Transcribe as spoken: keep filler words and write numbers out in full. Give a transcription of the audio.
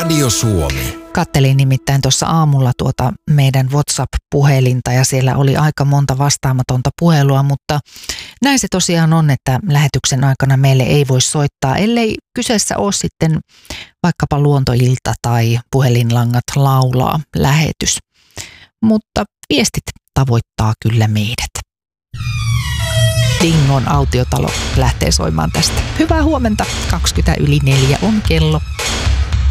Radio Suomi. Kattelin nimittäin tuossa aamulla tuota meidän WhatsApp-puhelinta ja siellä oli aika monta vastaamatonta puhelua, mutta näin se tosiaan on, että lähetyksen aikana meille ei voi soittaa, ellei kyseessä ole sitten vaikkapa luontoilta tai puhelinlangat laulaa lähetys. Mutta viestit tavoittaa kyllä meidät. Dingon autiotalo lähtee soimaan tästä. Hyvää huomenta, kaksikymmentä yli neljä on kello.